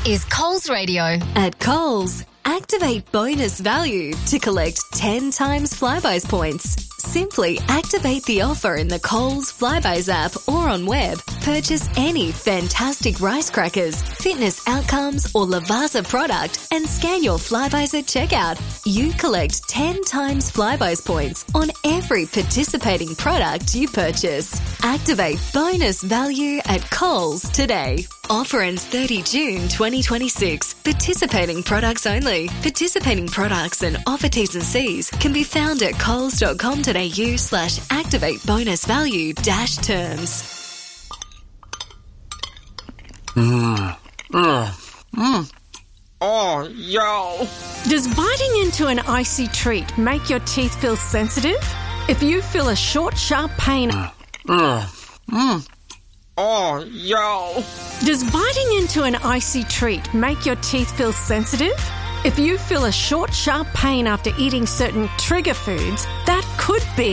is Coles Radio. At Coles, activate bonus value to collect 10 times Flybuys points. Simply activate the offer in the Coles Flybuys app or on web. Purchase any fantastic rice crackers, fitness outcomes or Lavazza product and scan your Flybuys at checkout. You collect 10 times Flybuys points on every participating product you purchase. Activate bonus value at Coles today. Offer ends 30 June 2026. Participating products only. Participating products and offer T's and C's can be found at coles.com.au/activate bonus value -terms. Oh, yo. Does biting into an icy treat make your teeth feel sensitive? If you feel a short, sharp pain... Oh, yo. Does biting into an icy treat make your teeth feel sensitive? If you feel a short, sharp pain after eating certain trigger foods, that could be